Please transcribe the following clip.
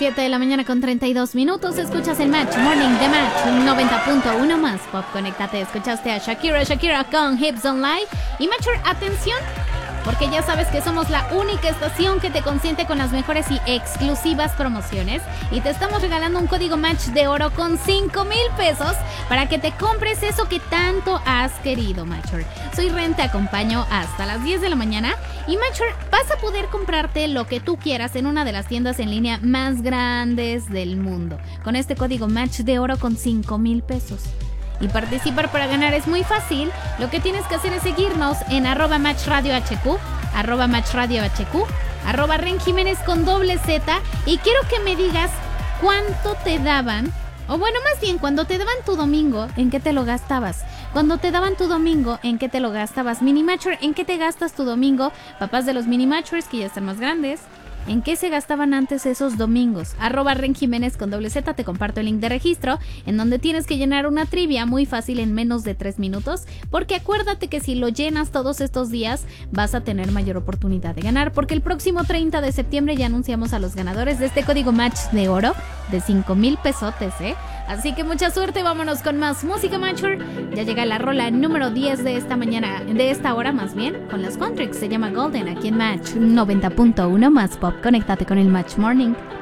7 de la mañana con 32 minutos. Escuchas el Match Morning de Match 90.1 más Pop. Conéctate. Escuchaste a Shakira con Hips Online. Y Matcher, atención, porque ya sabes que somos la única estación que te consiente con las mejores y exclusivas promociones. Y te estamos regalando un código Match de oro con 5,000 pesos para que te compres eso que tanto has querido, Matcher. Soy Ren, te acompaño hasta las 10 de la mañana. Y Matcher, vas a poder comprarte lo que tú quieras en una de las tiendas en línea más grandes del mundo, con este código Match de oro con 5,000 pesos. Y participar para ganar es muy fácil. Lo que tienes que hacer es seguirnos en @MatchRadioHQ, @MatchRadioHQ, @RenJiménez con doble Z. Y quiero que me digas cuánto te daban, o bueno, más bien, cuando te daban tu domingo, ¿en qué te lo gastabas? Cuando te daban tu domingo, ¿en qué te lo gastabas? Minimatcher, ¿en qué te gastas tu domingo? Papás de los Minimatchers que ya están más grandes, ¿en qué se gastaban antes esos domingos? @RenJiménez con doble Z, te comparto el link de registro, en donde tienes que llenar una trivia muy fácil en menos de 3 minutos, porque acuérdate que si lo llenas todos estos días, vas a tener mayor oportunidad de ganar, porque el próximo 30 de septiembre ya anunciamos a los ganadores de este código Match de oro de 5,000 pesotes, ¿eh? Así que mucha suerte, vámonos con más música, Matcher. Ya llega la rola número 10 de esta mañana, de esta hora más bien, con las Contrix, se llama Golden, aquí en Match 90.1 más Pop. Conéctate con el Match Morning.